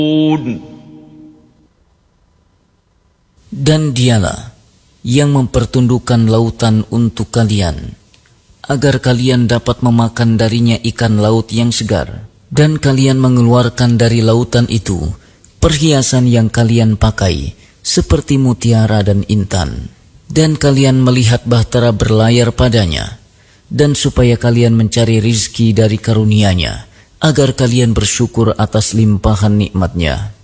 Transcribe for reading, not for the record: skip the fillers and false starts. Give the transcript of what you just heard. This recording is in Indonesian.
Dan dialah yang mempertundukkan lautan untuk kalian, agar kalian dapat memakan darinya ikan laut yang segar, dan kalian mengeluarkan dari lautan itu perhiasan yang kalian pakai, seperti mutiara dan intan, dan kalian melihat bahtera berlayar padanya, dan supaya kalian mencari rizki dari karunia-Nya, agar kalian bersyukur atas limpahan nikmat-Nya.